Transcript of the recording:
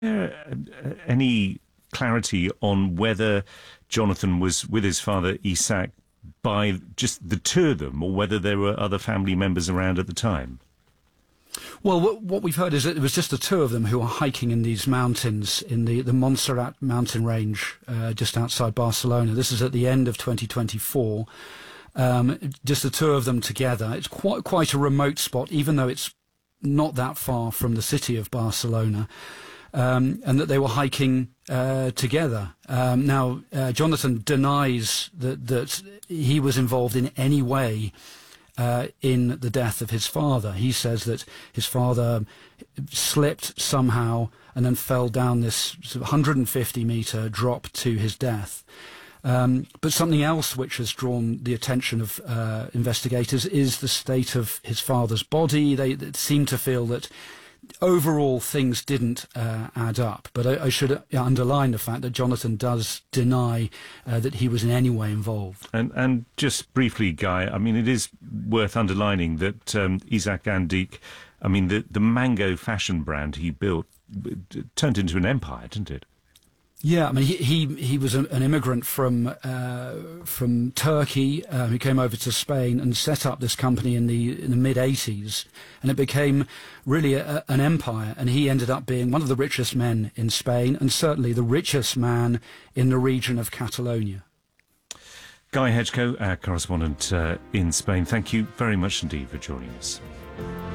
Any clarity on whether Jonathan was with his father Isaac by just the two of them, or whether there were other family members around at the time? Well, what we've heard is that it was just the two of them who were hiking in these mountains, in the Montserrat mountain range just outside Barcelona. This is at the end of 2024. Just the two of them together. It's quite a remote spot, even though it's not that far from the city of Barcelona. And that they were hiking together. Now, Jonathan denies that he was involved in any way in the death of his father. He says that his father slipped somehow and then fell down this sort of 150-metre drop to his death. But something else which has drawn the attention of investigators is the state of his father's body. They seem to feel that overall things didn't add up, but I should underline the fact that Jonathan does deny that he was in any way involved. And just briefly, Guy, I mean, it is worth underlining that Isaac Andique, I mean, the Mango fashion brand he built turned into an empire, didn't it? Yeah, I mean, he was an immigrant from Turkey who came over to Spain and set up this company in the mid-80s, and it became really an empire. And he ended up being one of the richest men in Spain, and certainly the richest man in the region of Catalonia. Guy Hedgecoe, our correspondent in Spain, thank you very much indeed for joining us.